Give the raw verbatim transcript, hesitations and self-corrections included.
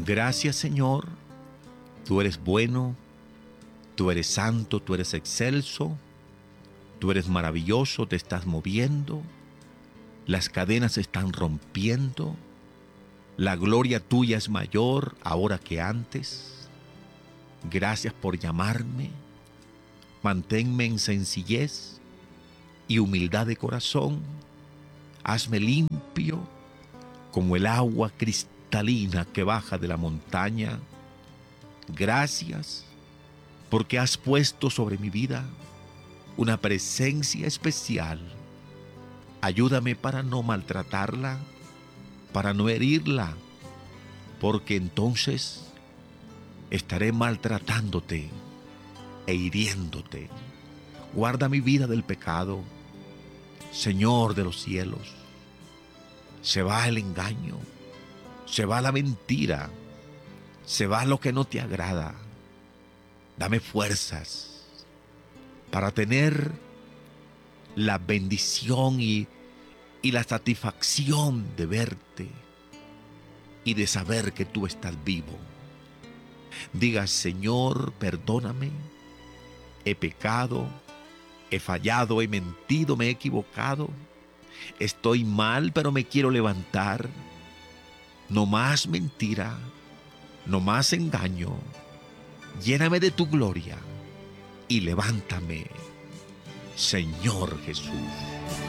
Gracias, Señor. Tú eres bueno, tú eres santo, tú eres excelso, tú eres maravilloso, te estás moviendo, las cadenas se están rompiendo, la gloria tuya es mayor ahora que antes. Gracias por llamarme, manténme en sencillez y humildad de corazón, hazme limpio como el agua cristalina que baja de la montaña. Gracias porque has puesto sobre mi vida una presencia especial. Ayúdame para no maltratarla, para no herirla, porque entonces estaré maltratándote e hiriéndote. Guarda mi vida del pecado, Señor de los cielos. Se va el engaño, se va la mentira, se va lo que no te agrada. Dame fuerzas para tener la bendición y, y la satisfacción de verte y de saber que tú estás vivo. Diga, Señor, perdóname, he pecado, he fallado, he mentido, me he equivocado, estoy mal, pero me quiero levantar. No más mentira, no más engaño. Lléname de tu gloria y levántame, Señor Jesús.